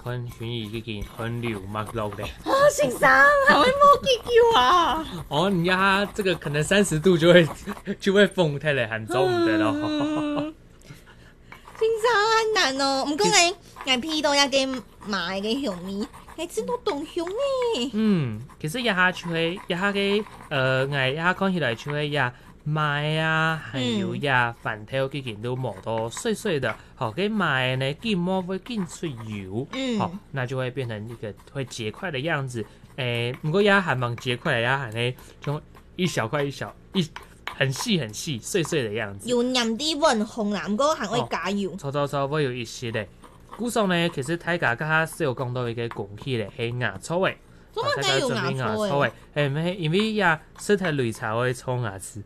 看薰衣已經很流氓落嘞。 先生还会摸鸡鸡啊？ 哦，你压它这个可能30度就会疯太嘞，很重的咯。 先生很難哦，唔過我批到一個買嘅香味，係真多動香誒。 其實壓下就會壓下嘅我壓下看起來就會壓麥啊，還有壓飯頭幾件都磨到碎碎的，好，給麥呢更磨會更出油，好，那就會變成一個會結塊的樣子。不過壓還蠻結塊的，壓還呢就一小塊很細碎碎的樣子。 要飲啲溫紅藍嗰行可以加油。 錯會有一些咧。古上呢，其實大家較少講到一個講起咧，係牙草嘅。 做乜解用牙草嘅？ 因為呀，食太擂茶會沖牙齒。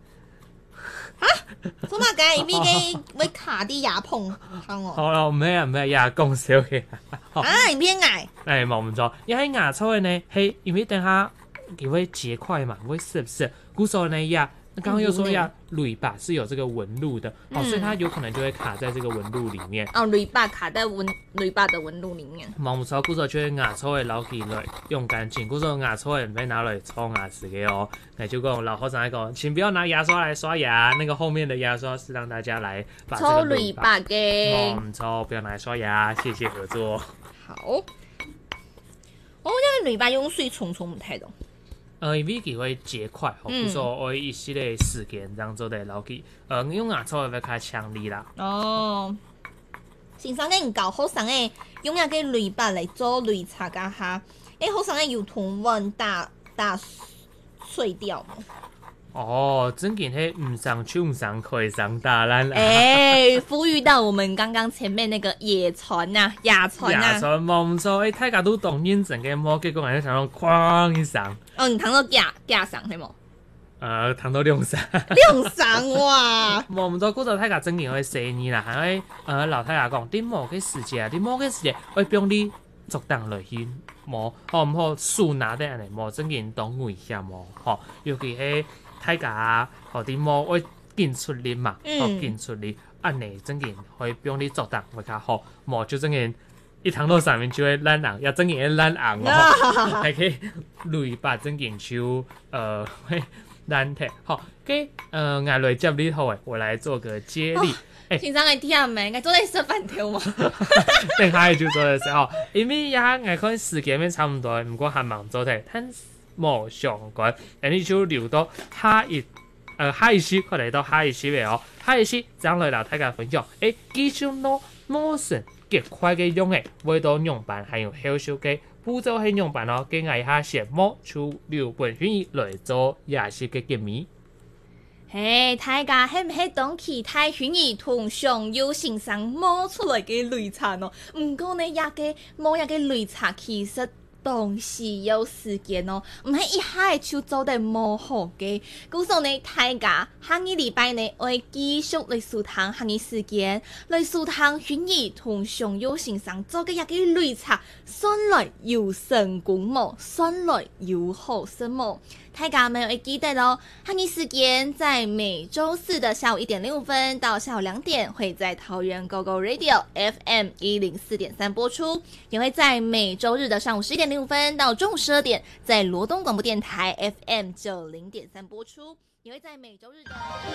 做乜解？因為會卡啲牙碰坑我。 好啦，唔係牙講少嘅。 你邊牙？ 冇唔錯，因為牙草嘅呢，係因為等下佢會結塊嘛，會濕濕。古上呢呀。剛剛又說呀，鋁把是有這個紋路的，所以它有可能就會卡在這個紋路裡面。 鋁把卡在鋁把的紋路裡面。 冇錯，古時候就係牙草嘅攞起來用乾淨，古時候牙草嘅唔可以拿來沖牙齒嘅哦。那就跟老和尚來講，請不要拿牙刷來刷牙，那個後面的牙刷是讓大家來把這個鋁把嘅。冇錯，不要拿來刷牙，謝謝合作。 好，我覺得鋁把用水沖唔太到。 因為佢會結塊，比如說我一系列時間這樣做的，然後佢用牙刷會較強力啦。 哦，先生嘅唔夠好生誒，用一個鋁把嚟做鋁茶家下，好生嘅要同溫打碎掉。 哦，真嘅係唔上去唔上可以上大爛啦。 呼籲到我們剛剛前面那個野船啊，牙船冇唔錯，大家都當認真嘅摸，結果人哋想講哐一上。 你躺到架上係冇？ 躺到兩上。 兩上哇！ 冇唔錯，嗰陣大家真嘅會細膩啦，係咪？老太太講，啲摸嘅時節，會幫你逐檔來去摸，唔好數拿得人嚟摸，真嘅當危險喎，尤其係。大家啲毛會見出嚟嘛，見出嚟，你真嘅可以幫你作檔會較好，毛就真嘅一躺到上面就會爛硬，又真嘅會爛硬哦，係可以鋁把真嘅就會爛體，好，我來接呢頭我來做個接力。 先生你聽未？我做你食飯條嘛。 等下就做嘅時候，因為我看時間咪差唔多，唔過還忙做題，冇相關，你就留到下一期，佢嚟到下一期嘅哦。下一期將來同大家分享，繼續攞魔神極快嘅用嘅，味道用版還有好少嘅步驟係用版哦，嘅嗌下先摸出6本薰衣來做牙齒嘅結味。 大家係唔係當其他薰衣同上游先生摸出來嘅擂茶咯？唔過你摸嘅擂茶其實。當時有時間哦，唔係一下就做得冇好嘅。故所呢，大家下個禮拜呢會繼續嚟數堂下個時間，嚟數堂薰衣同上游先生做嘅一個擂茶，酸來又成功冇，酸來又好食冇。大家沒有記得咯，下個時間在每週四的下午1:05到下午2點，會在桃園 GoGo Radio FM 104.3播出，也會在每週日的上午11:05到中午12點，在羅東廣播電台 FM 90.3播出，也會在每週日的。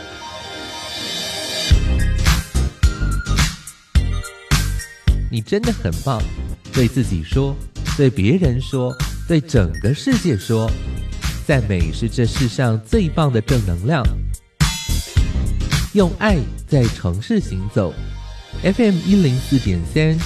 你真的很棒，對自己說，對別人說，對整個世界說。讚美是這世上最棒的正能量，用愛在城市行走。FM 104.3